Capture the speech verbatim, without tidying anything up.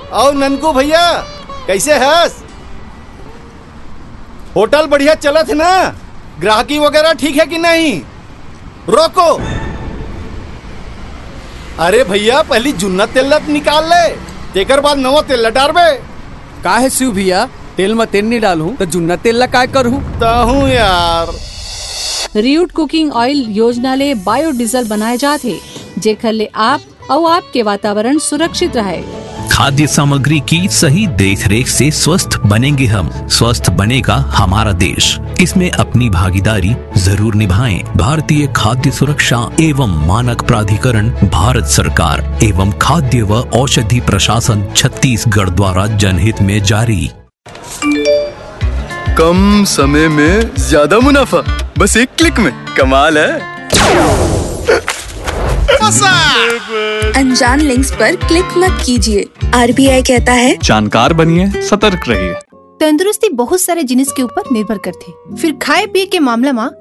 और ननकू भैया कैसे हस? होटल बढ़िया चलत है ना? ग्राहकी वगैरह ठीक है कि नहीं? रोको, अरे भैया पहली जुन्ना तेल निकाल ले, तेकर बाद नवा तेल डालबे। का है शिव भैया, तेल में तेल नहीं डालूं तो जुन्ना तेल ला काय करूं? ताहू यार। रियूट कुकिंग ऑयल योजना ले बायोडीजल बनाए जाते, जेकर ले आप और आपके वातावरण सुरक्षित रहे। खाद्य सामग्री की सही देखरेख से स्वस्थ बनेंगे हम, स्वस्थ बनेगा हमारा देश। इसमें अपनी भागीदारी जरूर निभाएं। भारतीय खाद्य सुरक्षा एवं मानक प्राधिकरण, भारत सरकार एवं खाद्य व औषधि प्रशासन छत्तीसगढ़ द्वारा जनहित में जारी। कम समय में ज्यादा मुनाफा, बस एक क्लिक में। कमाल है। अनजान लिंक्स पर क्लिक मत कीजिए। आरबीआई कहता है जानकार बनिए, सतर्क रहिए। तंदुरुस्ती बहुत सारे जिनिस के ऊपर निर्भर करते, फिर खाए पिए के मामला में